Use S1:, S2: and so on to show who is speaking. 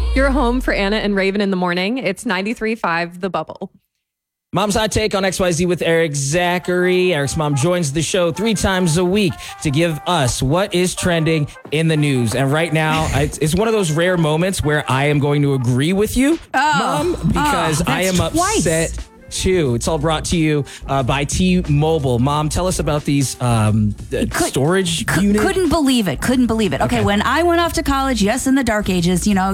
S1: Your home for Anna and Raven in the morning. It's 93.5 The Bubble.
S2: Mom's Hot Take on XYZ with Eric Zachary. Eric's mom joins the show 3 times a week to give us what is trending in the news. And right now, it's one of those rare moments where I am going to agree with you, Mom, because I am upset too. It's all brought to you by T-Mobile. Mom, tell us about these storage units.
S3: Couldn't believe it. Okay, when I went off to college, yes, in the dark ages,